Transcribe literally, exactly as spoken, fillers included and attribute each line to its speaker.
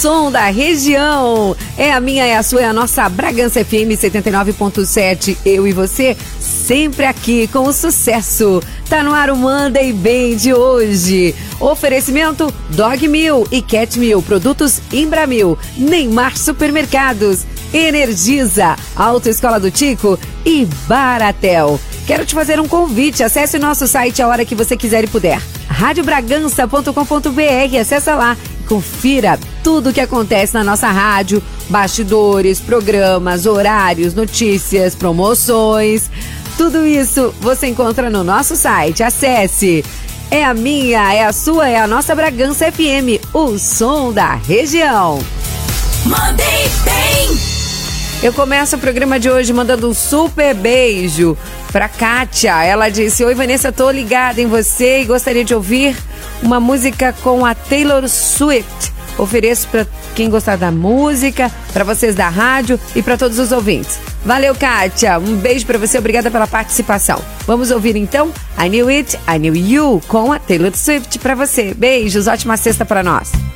Speaker 1: som da região. É a minha, é a sua, é a nossa Bragança F M setenta e nove ponto sete. Eu e você, sempre aqui com o sucesso. Tá no ar o Monday Bem de hoje. Oferecimento Dog Mil e Cat Mil, produtos Imbramil, Neymar Supermercados, Energisa, Autoescola do Tico e Baratel. Quero te fazer um convite, acesse o nosso site a hora que você quiser e puder. rádio bragança ponto com ponto b r, acessa lá e confira tudo o que acontece na nossa rádio, bastidores, programas, horários, notícias, promoções. Tudo isso você encontra no nosso site, acesse. É a minha, é a sua, é a nossa Bragança F M, o som da região. Monday Bem! Eu começo o programa de hoje mandando um super beijo pra Kátia. Ela disse: oi Vanessa, tô ligada em você e gostaria de ouvir uma música com a Taylor Swift. Ofereço pra quem gostar da música, pra vocês da rádio e pra todos os ouvintes. Valeu, Kátia. Um beijo pra você, obrigada pela participação. Vamos ouvir então I Knew It, I Knew You com a Taylor Swift pra você. Beijos, ótima sexta pra nós.